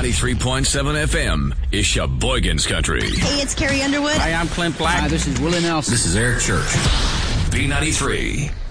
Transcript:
93.7 FM is Sheboygan's Country. Hey, it's Carrie Underwood. Hi, I'm Clint Black. Hi, this is Willie Nelson. This is Eric Church. B93.